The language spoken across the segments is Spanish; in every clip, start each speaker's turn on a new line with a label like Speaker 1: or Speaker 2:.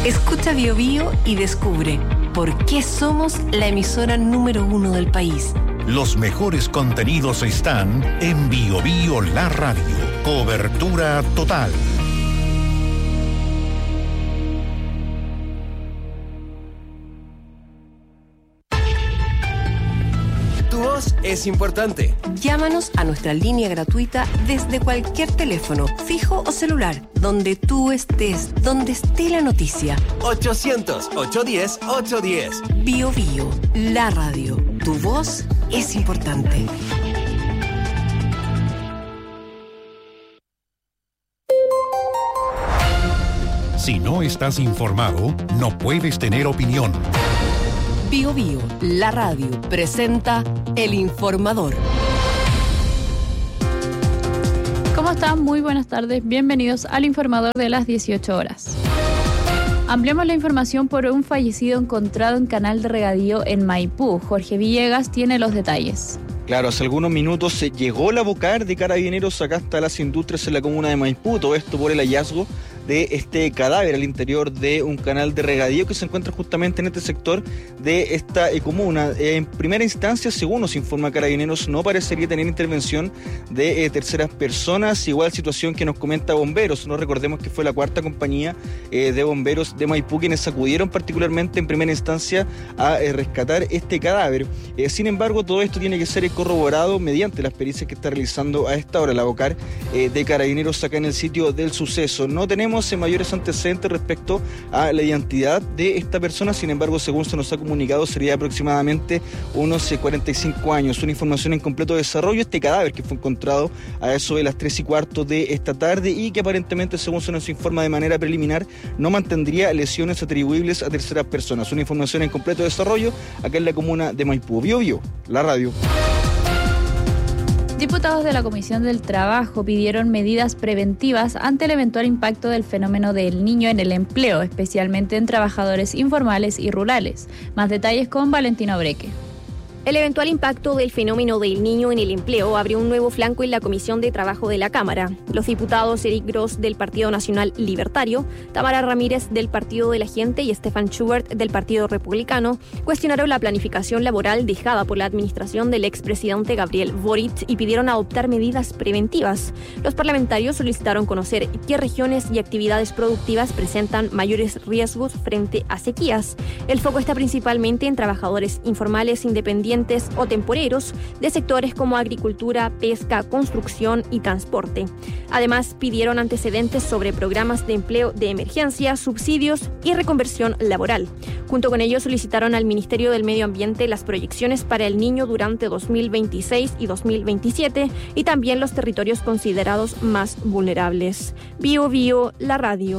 Speaker 1: Escucha Bio Bio y descubre por qué somos la emisora número 1 del país.
Speaker 2: Los mejores contenidos están en Bio Bio La Radio. Cobertura total.
Speaker 3: Tu voz es importante.
Speaker 1: Llámanos a nuestra línea gratuita desde cualquier teléfono, fijo o celular, donde tú estés, donde esté la noticia.
Speaker 3: 800-810-810.
Speaker 1: Bio Bio, la radio. Tu voz es importante.
Speaker 2: Si no estás informado, no puedes tener opinión.
Speaker 1: Bio Bio, la radio, presenta El Informador.
Speaker 4: ¿Cómo están? Muy buenas tardes. Bienvenidos al Informador de las 18 horas. Ampliamos la información por un fallecido encontrado en canal de regadío en Maipú. Jorge Villegas tiene los detalles.
Speaker 5: Claro, hace algunos minutos se llegó la Bocar de Carabineros acá hasta las industrias en la comuna de Maipú. Todo esto por el hallazgo de este cadáver al interior de un canal de regadío que se encuentra justamente en este sector de esta comuna. En primera instancia, según nos informa Carabineros, no parecería tener intervención de terceras personas. Igual situación que nos comenta Bomberos. No recordemos que fue la cuarta compañía de bomberos de Maipú quienes acudieron particularmente en primera instancia a rescatar este cadáver. Sin embargo, todo esto tiene que ser corroborado mediante las pericias que está realizando a esta hora la Bocar de Carabineros acá en el sitio del suceso. No tenemos mayores antecedentes respecto a la identidad de esta persona, sin embargo, según se nos ha comunicado, sería aproximadamente unos 45 años. Una información en completo desarrollo, este cadáver que fue encontrado a eso de las 3:15 de esta tarde y que aparentemente, según se nos informa de manera preliminar, no mantendría lesiones atribuibles a terceras personas. Una información en completo desarrollo acá en la comuna de Maipú. Bio Bio, la radio.
Speaker 4: Diputados de la Comisión del Trabajo pidieron medidas preventivas ante el eventual impacto del fenómeno del niño en el empleo, especialmente en trabajadores informales y rurales. Más detalles con Valentina Breque.
Speaker 6: El eventual impacto del fenómeno del niño en el empleo abrió un nuevo flanco en la Comisión de Trabajo de la Cámara. Los diputados Eric Gross del Partido Nacional Libertario, Tamara Ramírez del Partido de la Gente y Stefan Schubert del Partido Republicano cuestionaron la planificación laboral dejada por la administración del expresidente Gabriel Boric y pidieron adoptar medidas preventivas. Los parlamentarios solicitaron conocer qué regiones y actividades productivas presentan mayores riesgos frente a sequías. El foco está principalmente en trabajadores informales independientes o temporeros de sectores como agricultura, pesca, construcción y transporte. Además, pidieron antecedentes sobre programas de empleo de emergencia, subsidios y reconversión laboral. Junto con ello, solicitaron al Ministerio del Medio Ambiente las proyecciones para el niño durante 2026 y 2027 y también los territorios considerados más vulnerables. Bio Bio, la radio.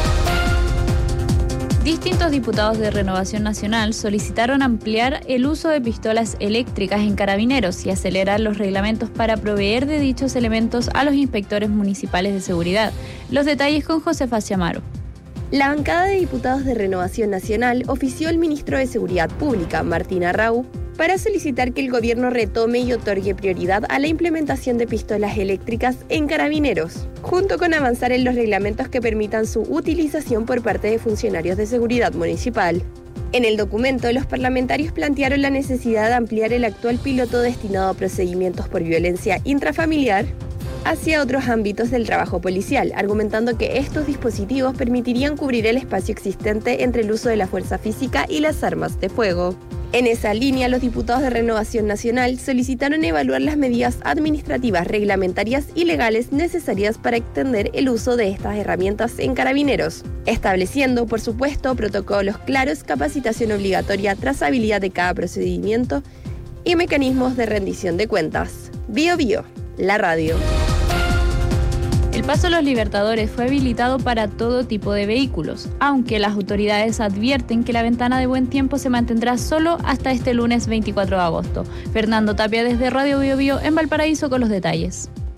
Speaker 4: Distintos diputados de Renovación Nacional solicitaron ampliar el uso de pistolas eléctricas en Carabineros y acelerar los reglamentos para proveer de dichos elementos a los inspectores municipales de seguridad. Los detalles con Josefa Chamaro.
Speaker 7: La bancada de diputados de Renovación Nacional ofició al ministro de Seguridad Pública, Martín Arrau, para solicitar que el gobierno retome y otorgue prioridad a la implementación de pistolas eléctricas en Carabineros, junto con avanzar en los reglamentos que permitan su utilización por parte de funcionarios de seguridad municipal. En el documento, los parlamentarios plantearon la necesidad de ampliar el actual piloto destinado a procedimientos por violencia intrafamiliar hacia otros ámbitos del trabajo policial, argumentando que estos dispositivos permitirían cubrir el espacio existente entre el uso de la fuerza física y las armas de fuego. En esa línea, los diputados de Renovación Nacional solicitaron evaluar las medidas administrativas, reglamentarias y legales necesarias para extender el uso de estas herramientas en Carabineros, estableciendo, por supuesto, protocolos claros, capacitación obligatoria, trazabilidad de cada procedimiento y mecanismos de rendición de cuentas. Bio Bio, la radio.
Speaker 4: El Paso Los Libertadores fue habilitado para todo tipo de vehículos, aunque las autoridades advierten que la ventana de buen tiempo se mantendrá solo hasta este lunes 24 de agosto. Fernando Tapia desde Radio Bio Bio en Valparaíso con los detalles.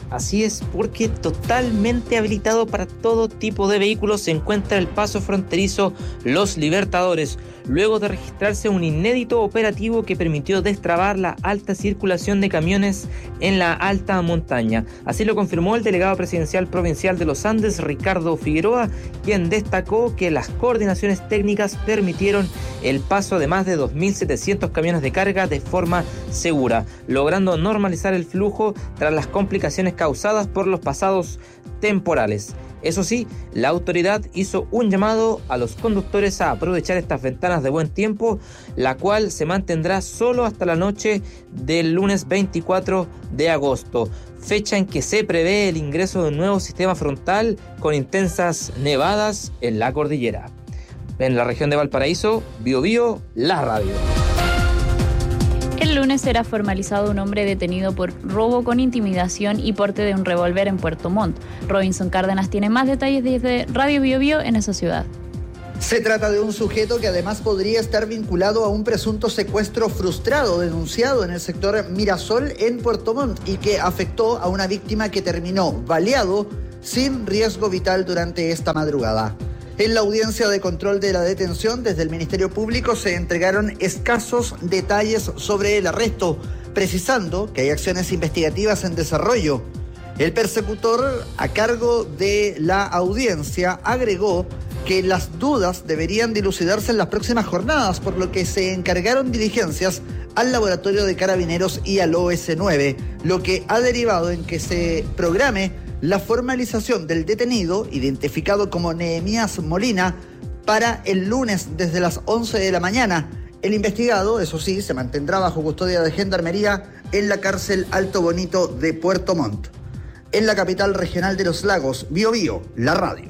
Speaker 8: Así es, porque totalmente habilitado para todo tipo de vehículos se encuentra el paso fronterizo Los Libertadores, luego de registrarse un inédito operativo que permitió destrabar la alta circulación de camiones en la alta montaña. Así lo confirmó el delegado presidencial provincial de los Andes, Ricardo Figueroa, quien destacó que las coordinaciones técnicas permitieron el paso de más de 2.700 camiones de carga de forma segura, logrando normalizar el flujo tras las complicaciones causadas por los pasados temporales. Eso sí, la autoridad hizo un llamado a los conductores a aprovechar estas ventanas de buen tiempo, la cual se mantendrá solo hasta la noche del lunes 24 de agosto, fecha en que se prevé el ingreso de un nuevo sistema frontal con intensas nevadas en la cordillera. En la región de Valparaíso, Biobío, la radio.
Speaker 4: El lunes será formalizado un hombre detenido por robo con intimidación y porte de un revólver en Puerto Montt. Robinson Cárdenas tiene más detalles desde Radio Biobío en esa ciudad.
Speaker 9: Se trata de un sujeto que además podría estar vinculado a un presunto secuestro frustrado denunciado en el sector Mirasol en Puerto Montt y que afectó a una víctima que terminó baleado sin riesgo vital durante esta madrugada. En la audiencia de control de la detención, desde el Ministerio Público se entregaron escasos detalles sobre el arresto, precisando que hay acciones investigativas en desarrollo. El persecutor, a cargo de la audiencia, agregó que las dudas deberían dilucidarse en las próximas jornadas, por lo que se encargaron diligencias al laboratorio de Carabineros y al OS9, lo que ha derivado en que se programe la formalización del detenido, identificado como Nehemías Molina, para el lunes desde las 11 de la mañana. El investigado, eso sí, se mantendrá bajo custodia de Gendarmería en la cárcel Alto Bonito de Puerto Montt. En la capital regional de los lagos, Biobío, la radio.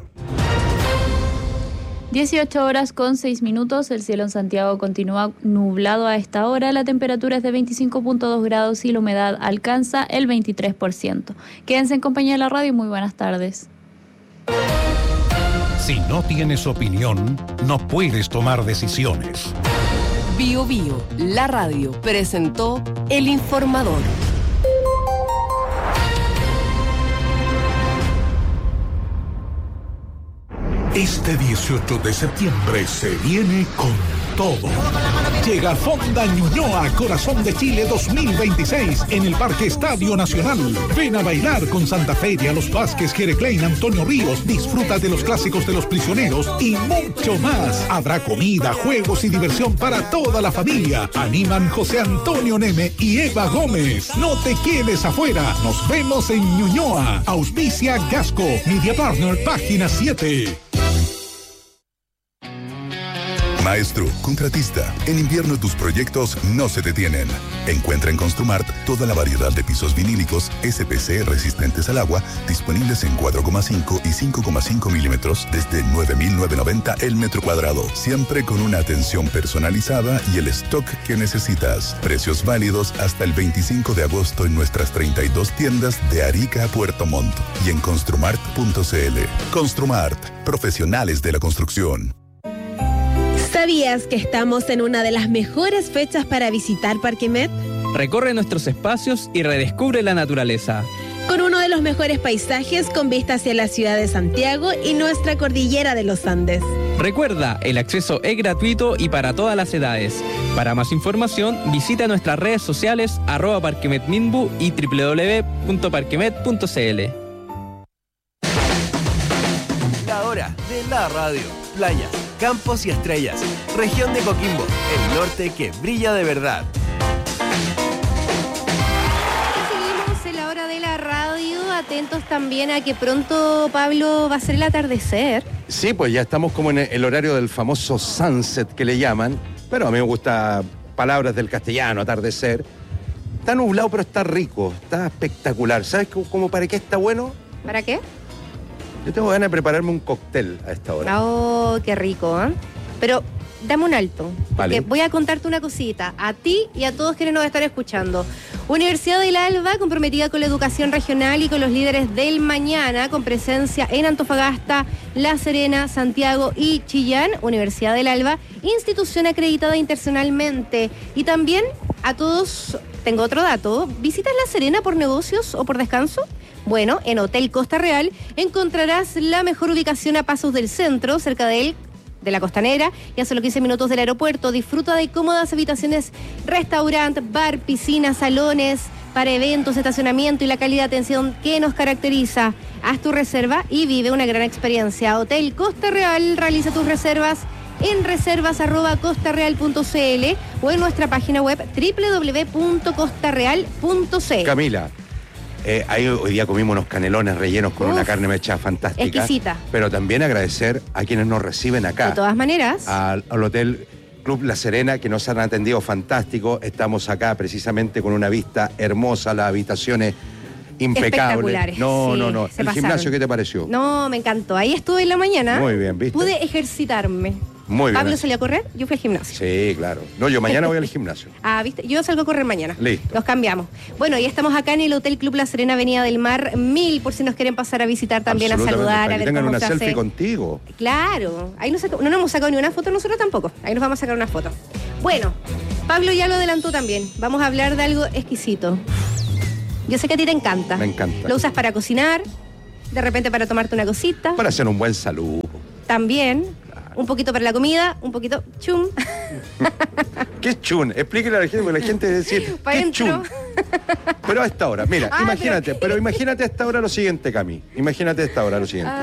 Speaker 4: 18 horas con 6 minutos, el cielo en Santiago continúa nublado a esta hora, la temperatura es de 25.2 grados y la humedad alcanza el 23%. Quédense en compañía de la radio, muy buenas tardes.
Speaker 2: Si no tienes opinión, no puedes tomar decisiones.
Speaker 1: Biobío, la radio, presentó El Informador.
Speaker 2: Este 18 de septiembre se viene con todo. Llega Fonda Ñuñoa, Corazón de Chile 2026 en el Parque Estadio Nacional. Ven a bailar con Santa Feria, Los Vázquez, Jere Klein, Antonio Ríos. Disfruta de los clásicos de los prisioneros y mucho más. Habrá comida, juegos y diversión para toda la familia. Animan José Antonio Neme y Eva Gómez. No te quedes afuera. Nos vemos en Ñuñoa. Auspicia Gasco, Media Partner, página 7.
Speaker 10: Maestro, contratista, en invierno tus proyectos no se detienen. Encuentra en Construmart toda la variedad de pisos vinílicos SPC resistentes al agua, disponibles en 4,5 y 5,5 milímetros desde 9.990 el metro cuadrado. Siempre con una atención personalizada y el stock que necesitas. Precios válidos hasta el 25 de agosto en nuestras 32 tiendas de Arica a Puerto Montt y en construmart.cl. Construmart, profesionales de la construcción.
Speaker 11: ¿Sabías que estamos en una de las mejores fechas para visitar Parque Met?
Speaker 12: Recorre nuestros espacios y redescubre la naturaleza.
Speaker 11: Con uno de los mejores paisajes con vista hacia la ciudad de Santiago y nuestra cordillera de los Andes.
Speaker 12: Recuerda, el acceso es gratuito y para todas las edades. Para más información, visita nuestras redes sociales @parquemetminbu y www.parquemet.cl.
Speaker 3: La hora de la radio, playas, campos y estrellas. Región de Coquimbo, el norte que brilla de verdad.
Speaker 6: Seguimos en la hora de la radio, atentos también a que pronto, Pablo, va a ser el atardecer.
Speaker 13: Sí, pues ya estamos como en el horario del famoso sunset que le llaman, pero a mí me gusta palabras del castellano, atardecer. Está nublado, pero está rico, está espectacular. ¿Sabes cómo para qué está bueno?
Speaker 6: ¿Para qué?
Speaker 13: Yo tengo ganas de prepararme un cóctel a esta hora.
Speaker 6: Oh, qué rico, ¿eh? Pero dame un alto, porque
Speaker 13: Vale.
Speaker 6: voy a contarte una cosita, a ti y a todos quienes nos están escuchando. Universidad del Alba, comprometida con la educación regional y con los líderes del mañana, con presencia en Antofagasta, La Serena, Santiago y Chillán. Universidad del Alba, institución acreditada internacionalmente. Y también a todos, tengo otro dato, ¿visitas La Serena por negocios o por descanso?
Speaker 14: Bueno, en Hotel Costa Real encontrarás la mejor ubicación a pasos del centro, cerca de la Costanera, y a solo 15 minutos del aeropuerto. Disfruta de cómodas habitaciones, restaurante, bar, piscina, salones para eventos, estacionamiento y la calidad de atención que nos caracteriza. Haz tu reserva y vive una gran experiencia. Hotel Costa Real, realiza tus reservas en reservas@costareal.cl o en nuestra página web www.costareal.cl.
Speaker 13: Camila, hoy día comimos unos canelones rellenos con una carne mechada fantástica.
Speaker 14: Exquisita.
Speaker 13: Pero también agradecer a quienes nos reciben acá.
Speaker 14: De todas maneras.
Speaker 13: Al Hotel Club La Serena, que nos han atendido fantástico. Estamos acá precisamente con una vista hermosa, las habitaciones impecables.
Speaker 14: Espectaculares.
Speaker 13: No.
Speaker 14: Sí,
Speaker 13: El
Speaker 14: pasaron.
Speaker 13: gimnasio, ¿qué te pareció?
Speaker 14: No, me encantó. Ahí estuve en la mañana.
Speaker 13: Muy bien, ¿viste?
Speaker 14: Pude ejercitarme.
Speaker 13: Muy bien.
Speaker 14: Pablo salió a correr, yo fui al gimnasio.
Speaker 13: Sí, claro. No, yo mañana voy al gimnasio.
Speaker 14: ¿Viste? Yo salgo a correr mañana.
Speaker 13: Listo.
Speaker 14: Nos cambiamos. Bueno, ya estamos acá en el Hotel Club La Serena, Avenida del Mar 1000, por si nos quieren pasar a visitar también, a saludar,
Speaker 13: para
Speaker 14: a
Speaker 13: que
Speaker 14: ver
Speaker 13: tengan
Speaker 14: cómo
Speaker 13: una
Speaker 14: se
Speaker 13: selfie
Speaker 14: hace.
Speaker 13: contigo.
Speaker 14: Claro. Ahí no nos hemos sacado ni una foto nosotros tampoco. Ahí nos vamos a sacar una foto. Bueno, Pablo ya lo adelantó también. Vamos a hablar de algo exquisito. Yo sé que a ti te encanta.
Speaker 13: Me encanta.
Speaker 14: Lo usas para cocinar, de repente para tomarte una cosita.
Speaker 13: Para hacer un buen saludo.
Speaker 14: También. Un poquito para la comida, un poquito chum.
Speaker 13: ¿Qué es chun? Explíquele a la gente, porque la gente debe decir,
Speaker 14: Pa'
Speaker 13: ¿qué es
Speaker 14: dentro.
Speaker 13: chun? Pero a esta hora, mira, imagínate, pero imagínate a esta hora lo siguiente, Cami. Imagínate a esta hora lo siguiente.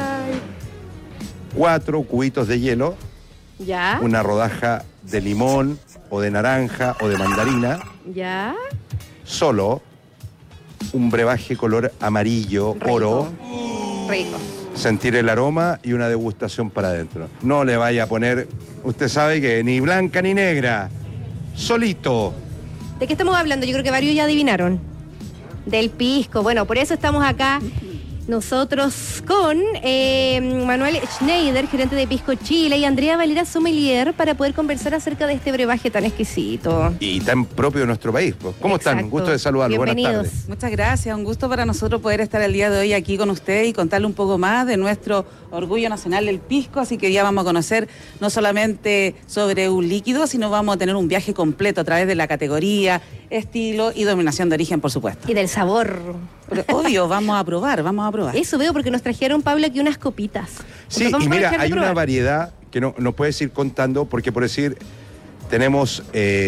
Speaker 13: 4 cubitos de hielo,
Speaker 14: Ya.
Speaker 13: una rodaja de limón, o de naranja, o de mandarina,
Speaker 14: Ya.
Speaker 13: solo un brebaje color amarillo, oro,
Speaker 14: Rico.
Speaker 13: sentir el aroma y una degustación para adentro. No le vaya a poner, usted sabe que ni blanca ni negra, solito.
Speaker 14: ¿De qué estamos hablando? Yo creo que varios ya adivinaron. Del pisco. Bueno, por eso estamos acá nosotros con Manuel Schneider, gerente de Pisco Chile, y Andrea Valera, sommelier, para poder conversar acerca de este brebaje tan exquisito.
Speaker 13: Y tan propio de nuestro país. Pues. ¿Cómo están?
Speaker 14: Exacto.
Speaker 13: Gusto de saludarlos. Buenas
Speaker 14: Bienvenidos.
Speaker 13: tardes.
Speaker 15: Muchas gracias, un gusto para nosotros poder estar el día de hoy aquí con usted y contarle un poco más de nuestro orgullo nacional del pisco, así que ya vamos a conocer no solamente sobre un líquido, sino vamos a tener un viaje completo a través de la categoría, estilo y denominación de origen, por supuesto.
Speaker 14: Y del sabor.
Speaker 15: Pero, obvio, vamos a probar.
Speaker 14: Eso veo porque nos trajeron, Pablo, aquí unas copitas.
Speaker 13: Sí,
Speaker 14: Vamos
Speaker 13: y
Speaker 14: a
Speaker 13: mira,
Speaker 14: dejar de
Speaker 13: hay una
Speaker 14: probar.
Speaker 13: variedad que no puedes ir contando, porque por decir, tenemos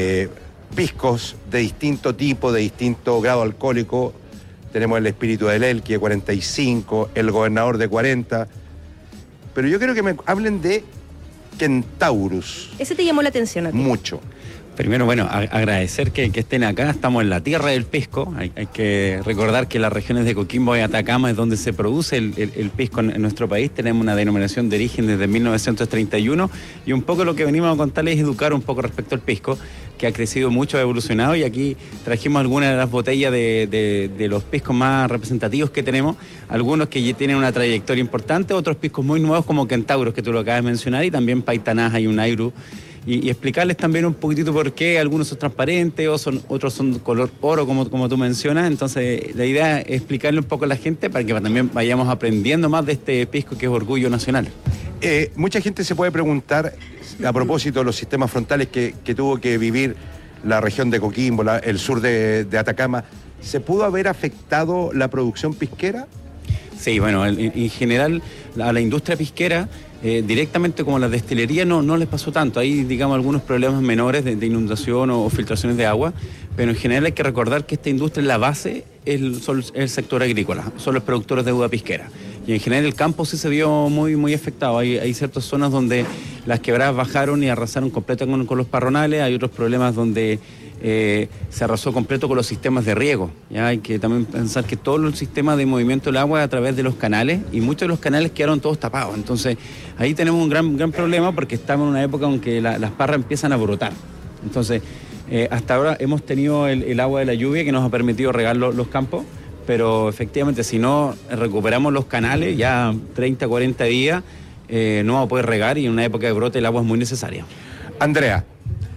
Speaker 13: piscos de distinto tipo, de distinto grado alcohólico. Tenemos el Espíritu del Elqui de 45, el Gobernador de 40. Pero yo quiero que me hablen de Kentaurus.
Speaker 14: Ese te llamó la atención a ti.
Speaker 13: Mucho.
Speaker 12: Primero, bueno, agradecer que estén acá. Estamos en la tierra del pisco. Hay que recordar que las regiones de Coquimbo y Atacama es donde se produce el pisco en nuestro país. Tenemos una denominación de origen desde 1931 y un poco lo que venimos a contarles es educar un poco respecto al pisco, que ha crecido mucho, ha evolucionado, y aquí trajimos algunas de las botellas de los piscos más representativos que tenemos, algunos que ya tienen una trayectoria importante, otros piscos muy nuevos como Kentaurus, que tú lo acabas de mencionar, y también Paitaná y Unairu. Y explicarles también un poquitito por qué algunos son transparentes, otros son color oro, como tú mencionas. Entonces, la idea es explicarle un poco a la gente para que también vayamos aprendiendo más de este pisco que es orgullo nacional.
Speaker 13: Mucha gente se puede preguntar, a propósito de los sistemas frontales que tuvo que vivir la región de Coquimbo, el sur de Atacama, ¿se pudo haber afectado la producción pisquera?
Speaker 12: Sí, bueno, en general a la industria pisquera, directamente como la destilería, no les pasó tanto. Hay, digamos, algunos problemas menores de inundación o filtraciones de agua, pero en general hay que recordar que esta industria, en la base, es el sector agrícola, son los productores de uva pisquera. Y en general el campo sí se vio muy afectado. Hay ciertas zonas donde las quebradas bajaron y arrasaron completo con los parronales. Hay otros problemas donde se arrasó completo con los sistemas de riego. ¿Ya? Hay que también pensar que todo el sistema de movimiento del agua es a través de los canales, y muchos de los canales quedaron todos tapados. Entonces ahí tenemos un gran problema, porque estamos en una época en que las parras empiezan a brotar. Entonces hasta ahora hemos tenido el agua de la lluvia que nos ha permitido regar los campos, pero efectivamente si no recuperamos los canales, ya 30, 40 días no vamos a poder regar, y en una época de brote el agua es muy necesaria.
Speaker 13: Andrea,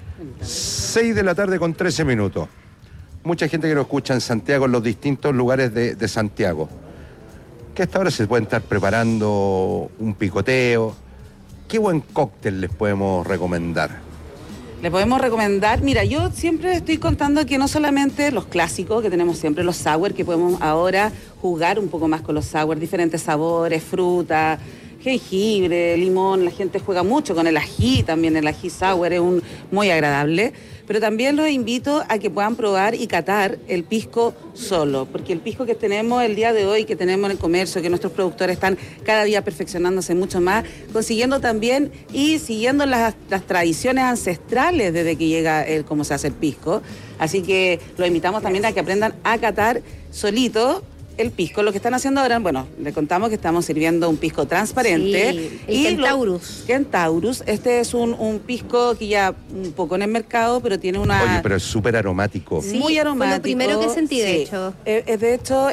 Speaker 13: 6 de la tarde con 13 minutos. Mucha gente que nos escucha en Santiago, en los distintos lugares de Santiago, que hasta ahora se pueden estar preparando un picoteo. ¿Qué buen cóctel les podemos recomendar?
Speaker 15: Le podemos recomendar, mira, yo siempre estoy contando que no solamente los clásicos, que tenemos siempre los sour, que podemos ahora jugar un poco más con los sour, diferentes sabores, fruta, jengibre, limón, la gente juega mucho con el ají, también el ají sour es muy agradable, pero también los invito a que puedan probar y catar el pisco solo, porque el pisco que tenemos el día de hoy, que tenemos en el comercio, que nuestros productores están cada día perfeccionándose mucho más, consiguiendo también y siguiendo las tradiciones ancestrales desde que llega cómo se hace el pisco, así que los invitamos también a que aprendan a catar solito el pisco. Lo que están haciendo ahora, bueno, le contamos que estamos sirviendo un pisco transparente.
Speaker 14: Sí, el Kentaurus.
Speaker 15: Kentaurus, este es un pisco que ya un poco en el mercado, pero tiene una...
Speaker 13: Oye, pero es súper aromático.
Speaker 14: Sí,
Speaker 15: muy aromático.
Speaker 14: Fue lo primero que sentí, de hecho.
Speaker 15: De hecho,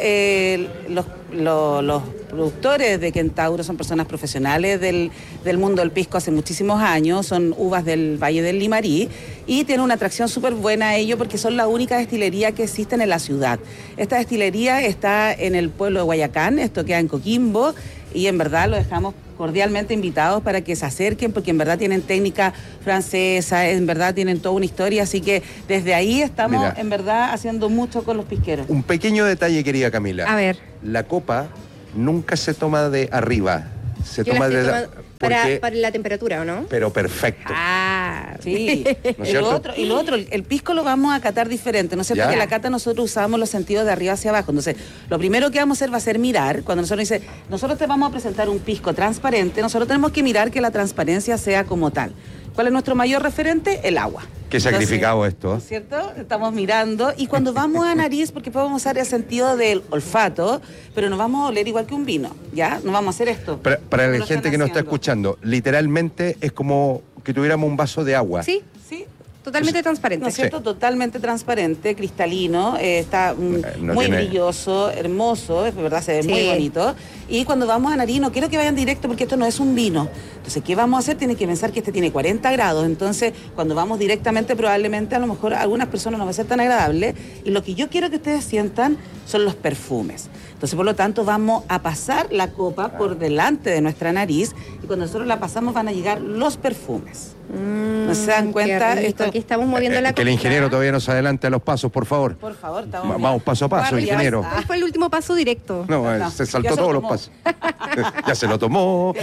Speaker 15: los productores de Kentaurus son personas profesionales del mundo del pisco hace muchísimos años, son uvas del Valle del Limarí y tienen una atracción súper buena a ello porque son la única destilería que existen en la ciudad. Esta destilería está en el pueblo de Guayacán, esto queda en Coquimbo y en verdad lo dejamos cordialmente invitados para que se acerquen porque en verdad tienen técnica francesa, en verdad tienen toda una historia, así que desde ahí estamos en verdad haciendo mucho con los pisqueros.
Speaker 13: Un pequeño detalle, querida Camila.
Speaker 14: A ver.
Speaker 13: La copa nunca se toma de arriba, se toma de...
Speaker 14: Para la temperatura, ¿o no?
Speaker 13: Pero perfecto.
Speaker 14: Ah,
Speaker 15: sí.
Speaker 13: ¿No es
Speaker 15: y lo otro, el pisco lo vamos a catar diferente, ¿no es cierto?
Speaker 13: ¿Ya?
Speaker 15: Que la cata nosotros usamos los sentidos de arriba hacia abajo. Entonces, lo primero que vamos a hacer va a ser mirar. Cuando nosotros te vamos a presentar un pisco transparente, nosotros tenemos que mirar que la transparencia sea como tal. ¿Cuál es nuestro mayor referente? El agua.
Speaker 13: Qué sacrificado esto.
Speaker 15: ¿Cierto? Estamos mirando y cuando vamos a nariz, porque podemos usar el sentido del olfato, pero nos vamos a oler igual que un vino, ¿ya? No vamos a hacer esto.
Speaker 13: Para la gente que nos está escuchando, literalmente es como que tuviéramos un vaso de agua.
Speaker 14: Sí. Totalmente transparente.
Speaker 15: ¿No es cierto? Sí. Totalmente transparente, cristalino, está muy brilloso, hermoso, es verdad, se ve muy bonito. Y cuando vamos a nariz, no quiero que vayan directo porque esto no es un vino. Entonces, ¿qué vamos a hacer? Tienen que pensar que este tiene 40 grados. Entonces, cuando vamos directamente, probablemente a lo mejor a algunas personas no va a ser tan agradable. Y lo que yo quiero que ustedes sientan son los perfumes. Entonces, por lo tanto, vamos a pasar la copa por delante de nuestra nariz y cuando nosotros la pasamos van a llegar los perfumes. ¿No se dan cuenta?
Speaker 14: Aquí estamos moviendo la copa.
Speaker 13: Que el ingeniero todavía nos adelante a los pasos, por favor.
Speaker 15: Por favor, estamos
Speaker 13: vamos paso a paso, ingeniero.
Speaker 14: ¿Cuál fue el último paso directo?
Speaker 13: No, se saltó todos los pasos. Ya se lo tomó,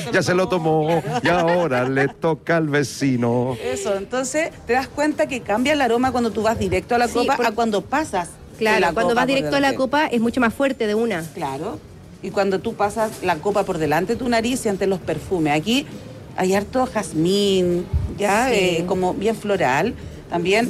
Speaker 13: y ahora le toca al vecino.
Speaker 15: Eso, entonces te das cuenta que cambia el aroma cuando tú vas directo a la copa a cuando pasas.
Speaker 14: Claro, cuando vas directo a la copa es mucho más fuerte de una.
Speaker 15: Claro, y cuando tú pasas la copa por delante de tu nariz sientes los perfumes. Aquí hay harto jazmín, ya como bien floral. También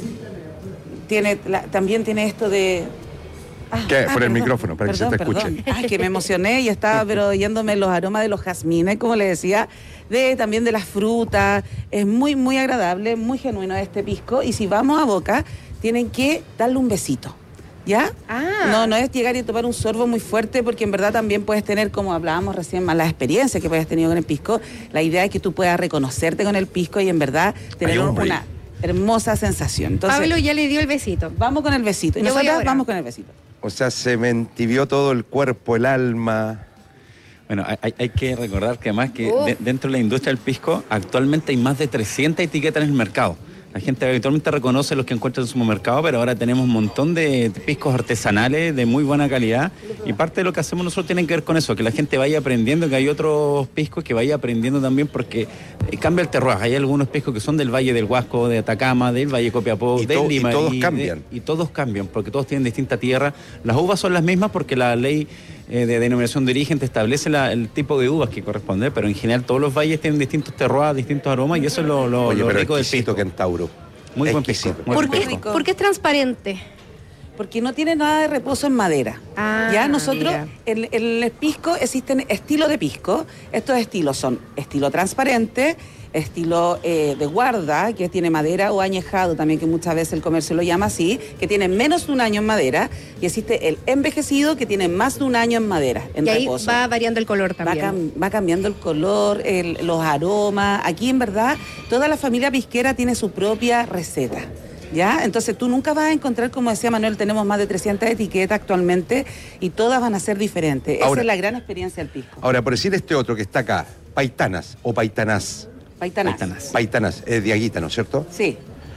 Speaker 15: tiene esto de...
Speaker 13: Por el micrófono, para que se te escuche.
Speaker 15: Ay, que me emocioné y estaba pero oyéndome los aromas de los jazmines, como le decía, también de las frutas. Es muy, muy agradable, muy genuino este pisco. Y si vamos a boca, tienen que darle un besito. ¿Ya? No es llegar y tomar un sorbo muy fuerte porque en verdad también puedes tener, como hablábamos recién, malas experiencias que puedes tenido con el pisco. La idea es que tú puedas reconocerte con el pisco y en verdad tener una hermosa sensación. Entonces,
Speaker 14: Pablo ya le dio el besito.
Speaker 15: Vamos con el besito. Y nosotros vamos con el besito.
Speaker 13: O sea, se me entibió todo el cuerpo, el alma.
Speaker 12: Bueno, hay que recordar que además que dentro de la industria del pisco actualmente hay más de 300 etiquetas en el mercado. La gente habitualmente reconoce los que encuentra en el supermercado, pero ahora tenemos un montón de piscos artesanales de muy buena calidad y parte de lo que hacemos nosotros tiene que ver con eso, que la gente vaya aprendiendo, que hay otros piscos que vaya aprendiendo también porque cambia el terroir. Hay algunos piscos que son del Valle del Huasco, de Atacama, del Valle de Copiapó, del Lima.
Speaker 13: Y todos cambian.
Speaker 12: Y todos cambian porque todos tienen distinta tierra. Las uvas son las mismas porque la ley de denominación de origen te establece el tipo de uvas que corresponde, pero en general todos los valles tienen distintos terroirs, distintos aromas y eso es lo rico del pisco.
Speaker 13: Kentaurus.
Speaker 12: Muy buen pisco.
Speaker 14: ¿Por qué es transparente?
Speaker 15: Porque no tiene nada de reposo en madera. Ya nosotros, en el pisco existen estilos de pisco. Estos estilos son estilo transparente, estilo de guarda, que tiene madera, o añejado también, que muchas veces el comercio lo llama así, que tiene menos de un año en madera, y existe el envejecido, que tiene más de un año en madera, en reposo.
Speaker 14: Ahí va variando el color también.
Speaker 15: Va cambiando el color, los aromas. Aquí, en verdad, toda la familia pisquera tiene su propia receta. ¿Ya? Entonces tú nunca vas a encontrar, como decía Manuel, tenemos más de 300 etiquetas actualmente y todas van a ser diferentes. Esa es la gran experiencia del pisco.
Speaker 13: Ahora, por decir este otro que está acá, paitanas o paitanás.
Speaker 15: Paitanas.
Speaker 13: Paitanas, es de Aguita, ¿no es cierto?
Speaker 15: Sí.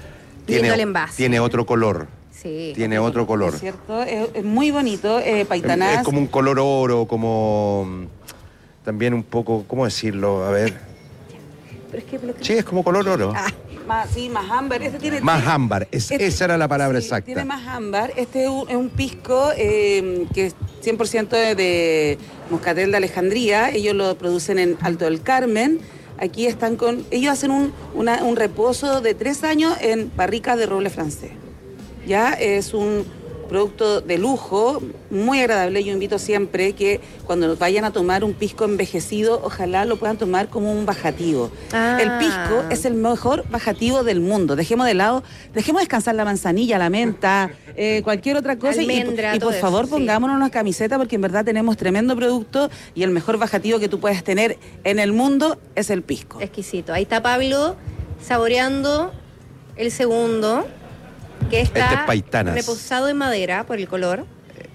Speaker 14: Lindo el envase.
Speaker 13: Tiene otro color.
Speaker 14: Sí.
Speaker 13: Tiene otro color.
Speaker 15: ¿Es cierto? Es muy bonito, Paitanás.
Speaker 13: Es como un color oro, como también un poco, ¿cómo decirlo? A ver.
Speaker 14: Pero es que
Speaker 13: Sí, es como color oro.
Speaker 15: Más ámbar.
Speaker 13: Más ámbar, esa era la palabra exacta.
Speaker 15: Tiene más ámbar. Este es un pisco que es 100% de Moscatel de Alejandría. Ellos lo producen en Alto del Carmen. Aquí están ellos hacen un reposo de 3 años en barricas de roble francés. Ya es un producto de lujo, muy agradable. Yo invito siempre que cuando vayan a tomar un pisco envejecido, ojalá lo puedan tomar como un bajativo. El pisco es el mejor bajativo del mundo. Dejemos descansar la manzanilla, la menta, cualquier otra cosa.
Speaker 14: Almendra,
Speaker 15: y por favor,
Speaker 14: eso, sí.
Speaker 15: pongámonos una camiseta, porque en verdad tenemos tremendo producto y el mejor bajativo que tú puedes tener en el mundo es el pisco.
Speaker 14: Exquisito. Ahí está Pablo saboreando el segundo, que está
Speaker 13: Este es Paitanas.
Speaker 14: reposado en madera por el color.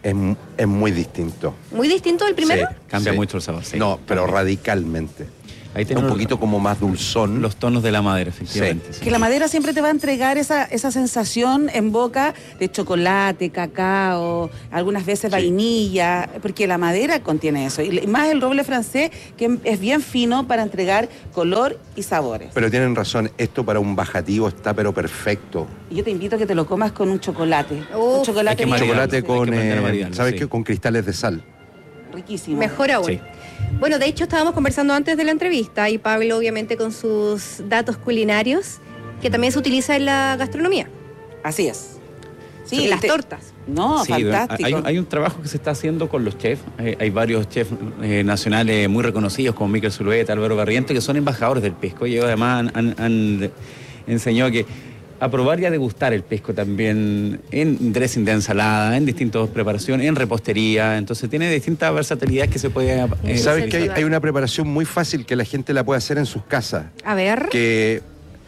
Speaker 13: Es muy distinto.
Speaker 14: ¿Muy distinto del primero?
Speaker 12: Sí, cambia mucho el sabor. Sí.
Speaker 13: No, pero radicalmente.
Speaker 12: Ahí
Speaker 13: Un
Speaker 12: tenemos
Speaker 13: poquito como más dulzón.
Speaker 12: los tonos de la madera, efectivamente. Sí.
Speaker 15: Que la madera siempre te va a entregar esa sensación en boca de chocolate, cacao, algunas veces vainilla, porque la madera contiene eso. Y más el roble francés, que es bien fino para entregar color y sabores.
Speaker 13: Pero tienen razón, esto para un bajativo está pero perfecto.
Speaker 15: Y yo te invito a que te lo comas con un chocolate.
Speaker 14: Uf,
Speaker 15: un chocolate bien
Speaker 13: Chocolate
Speaker 15: dulce.
Speaker 13: con, ¿sabes qué? Con cristales de sal.
Speaker 15: Riquísimo.
Speaker 14: Mejor aún.
Speaker 12: Sí.
Speaker 14: Bueno, de hecho estábamos conversando antes de la entrevista y Pablo obviamente con sus datos culinarios, que también se utiliza en la gastronomía.
Speaker 15: Así es.
Speaker 14: Sí, las tortas.
Speaker 15: No,
Speaker 12: Sí,
Speaker 15: fantástico.
Speaker 12: hay un trabajo que se está haciendo con los chefs. Hay varios chefs nacionales muy reconocidos como Miquel Zulueta, Álvaro Barriento, que son embajadores del pisco. Y ellos además han enseñado que a probar y a degustar el pisco también en dressing de ensalada, en distintas preparaciones, en repostería. Entonces tiene distintas versatilidades que se puede...
Speaker 13: ¿Sabes que hay una preparación muy fácil que la gente la puede hacer en sus casas?
Speaker 14: A ver.
Speaker 13: Que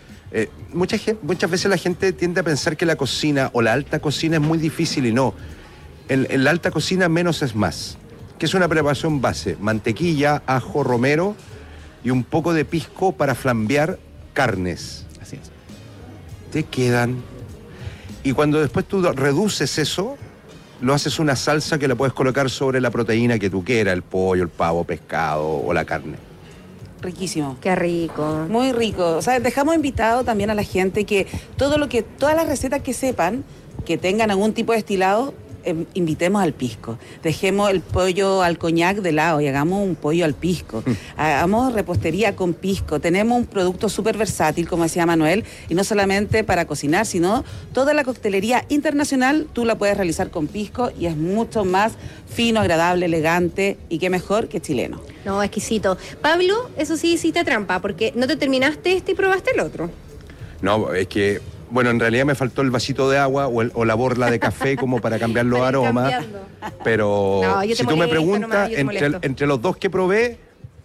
Speaker 13: muchas veces la gente tiende a pensar que la cocina o la alta cocina es muy difícil y no. En la alta cocina menos es más. Que es una preparación base: mantequilla, ajo, romero y un poco de pisco para flambear carnes.
Speaker 12: Así es.
Speaker 13: Te quedan. Y cuando después tú reduces eso, lo haces una salsa que la puedes colocar sobre la proteína que tú quieras: el pollo, el pavo, pescado o la carne.
Speaker 15: Riquísimo.
Speaker 14: Qué rico.
Speaker 15: Muy rico. O sea, dejamos invitado también a la gente que todas las recetas que sepan, que tengan algún tipo de destilado, invitemos al pisco. Dejemos el pollo al coñac de lado y hagamos un pollo al pisco. Hagamos repostería con pisco. Tenemos un producto súper versátil, como decía Manuel, y no solamente para cocinar, sino toda la coctelería internacional tú la puedes realizar con pisco y es mucho más fino, agradable, elegante y qué mejor que chileno.
Speaker 14: No, exquisito. Pablo, eso sí hiciste trampa, porque no te terminaste este y probaste el otro.
Speaker 13: No, es que, bueno, en realidad me faltó el vasito de agua o la borla de café como para cambiar los aromas. Pero
Speaker 14: No, yo te
Speaker 13: si tú me
Speaker 14: molesto
Speaker 13: preguntas,
Speaker 14: nomás, yo te molesto.
Speaker 13: entre los dos que probé,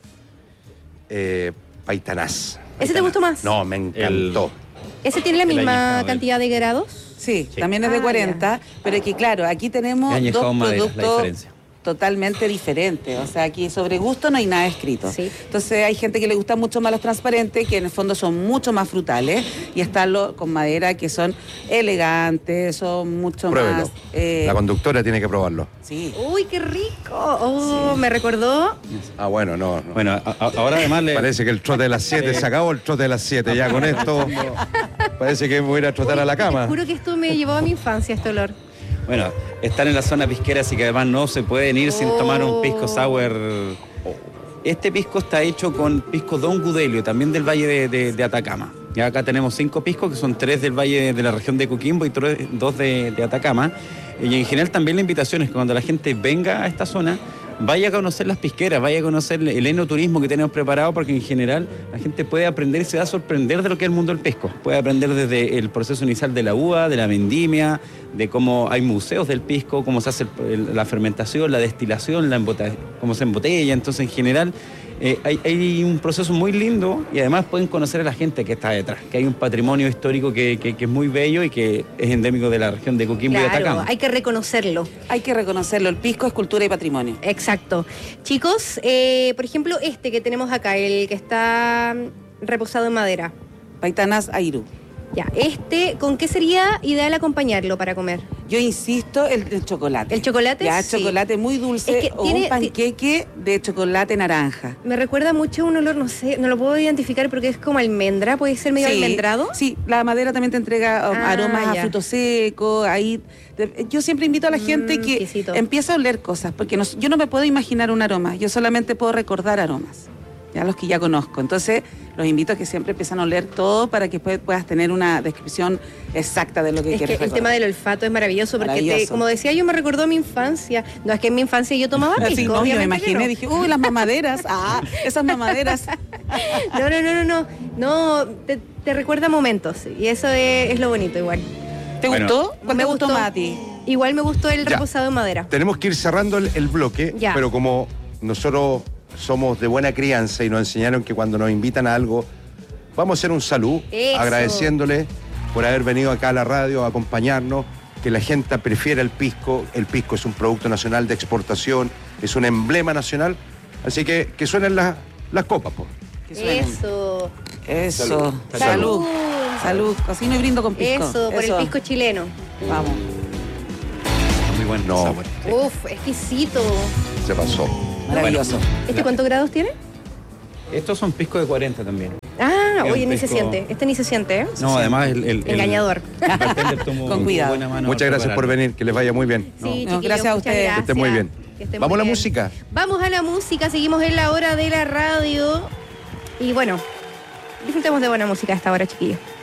Speaker 13: Paitanás.
Speaker 14: ¿Ese te gustó más?
Speaker 13: No, me encantó.
Speaker 14: ¿Ese tiene la
Speaker 12: el
Speaker 14: misma
Speaker 12: añejado,
Speaker 14: cantidad de grados?
Speaker 15: Sí, también es de 40, pero que claro, aquí tenemos
Speaker 12: El añejado
Speaker 15: dos
Speaker 12: madera, la
Speaker 15: productos
Speaker 12: diferencia.
Speaker 15: totalmente diferentes. O sea, aquí sobre gusto no hay nada escrito.
Speaker 14: Sí.
Speaker 15: Entonces hay gente que le gusta mucho más los transparentes, que en el fondo son mucho más frutales, y están los con madera que son elegantes, son mucho
Speaker 13: Pruébelo.
Speaker 15: más...
Speaker 13: La conductora tiene que probarlo.
Speaker 15: Sí.
Speaker 14: Uy, qué rico. Oh, me recordó.
Speaker 13: Ah, bueno, no.
Speaker 12: Bueno, ahora además
Speaker 13: Parece que el trote de las 7, se acabó el trote de las 7. Ya con esto parece que me voy a ir a trotar a la
Speaker 14: Te
Speaker 13: cama.
Speaker 14: juro que esto me llevó a mi infancia, este olor.
Speaker 12: Bueno, están en la zona pisquera, así que además no se pueden ir sin tomar un pisco sour. Este pisco está hecho con pisco Don Gudelio, también del Valle de Atacama. Y acá tenemos 5 piscos, que son 3 del Valle de la región de Coquimbo y 2 de Atacama. Y en general también la invitación es que cuando la gente venga a esta zona, vaya a conocer las pisqueras, vaya a conocer el enoturismo que tenemos preparado, porque en general la gente puede aprender y se va a sorprender de lo que es el mundo del pisco. Puede aprender desde el proceso inicial de la uva, de la vendimia, de cómo hay museos del pisco, cómo se hace la fermentación, la destilación, cómo se embotella. Entonces, en general, hay un proceso muy lindo y además pueden conocer a la gente que está detrás, que hay un patrimonio histórico que es muy bello y que es endémico de la región de Coquimbo y Atacama.
Speaker 14: Hay que reconocerlo.
Speaker 15: Hay que reconocerlo. El pisco es cultura y patrimonio.
Speaker 14: Exacto. Chicos, por ejemplo, este que tenemos acá, el que está reposado en madera.
Speaker 15: Paitanás Airú.
Speaker 14: Ya, ¿con qué sería ideal acompañarlo para comer?
Speaker 15: Yo insisto, el chocolate.
Speaker 14: ¿El chocolate?
Speaker 15: Ya,
Speaker 14: sí.
Speaker 15: chocolate muy dulce,
Speaker 14: Es que
Speaker 15: o un panqueque de chocolate naranja.
Speaker 14: Me recuerda mucho un olor, no sé, no lo puedo identificar porque es como almendra, puede ser medio almendrado.
Speaker 15: Sí, la madera también te entrega aromas
Speaker 14: ya.
Speaker 15: a fruto seco. Yo siempre invito a la gente que
Speaker 14: exquisito.
Speaker 15: empiece a oler cosas, porque yo no me puedo imaginar un aroma, yo solamente puedo recordar aromas. Ya los que ya conozco. Entonces, los invito a que siempre empiecen a oler todo para que puedas tener una descripción exacta de lo que quieres
Speaker 14: El tema del olfato es maravilloso porque,
Speaker 15: Maravilloso.
Speaker 14: como decía, yo me recordó a mi infancia. No, es que en mi infancia yo tomaba pisco.
Speaker 15: Sí, no, yo me
Speaker 14: obviamente que
Speaker 15: imaginé,
Speaker 14: no.
Speaker 15: dije, uy, las mamaderas. Esas mamaderas.
Speaker 14: No, te recuerda momentos y eso es lo bonito igual.
Speaker 15: ¿Te gustó? ¿Cuál te gustó más a ti?
Speaker 14: Igual me gustó el
Speaker 13: Ya.
Speaker 14: reposado en madera.
Speaker 13: Tenemos que ir cerrando el bloque,
Speaker 14: Ya.
Speaker 13: pero como nosotros somos de buena crianza y nos enseñaron que cuando nos invitan a algo, vamos a hacer un salud,
Speaker 14: Eso.
Speaker 13: agradeciéndole por haber venido acá a la radio a acompañarnos, que la gente prefiere el pisco. El pisco es un producto nacional de exportación, es un emblema nacional, así que suenen las copas, po.
Speaker 14: Eso.
Speaker 15: Eso.
Speaker 13: Salud.
Speaker 15: Salud. Cocino y brindo con pisco.
Speaker 14: Eso, por el pisco chileno.
Speaker 15: Vamos.
Speaker 12: Muy buen sabor.
Speaker 14: Uf, exquisito.
Speaker 13: Se pasó.
Speaker 15: Maravilloso.
Speaker 14: ¿Este cuántos grados tiene?
Speaker 12: Estos son pisco de 40 también.
Speaker 14: Ah,
Speaker 12: Es
Speaker 14: oye,
Speaker 12: un
Speaker 14: ni se
Speaker 12: pisco-
Speaker 14: siente. Este ni se siente, ¿eh?
Speaker 12: No, además
Speaker 14: Engañador.
Speaker 12: el bartender tomó
Speaker 15: Con cuidado.
Speaker 12: buena mano.
Speaker 13: Muchas gracias por venir, que les vaya muy bien.
Speaker 14: Sí, chiquillos,
Speaker 15: gracias a
Speaker 14: muchas
Speaker 15: ustedes.
Speaker 13: Que estén muy bien.
Speaker 14: Que estén
Speaker 13: Vamos
Speaker 14: muy
Speaker 13: a la
Speaker 14: bien.
Speaker 13: música.
Speaker 14: Vamos a la música, seguimos en la hora de la radio. Y bueno, disfrutemos de buena música a esta hora, chiquillos.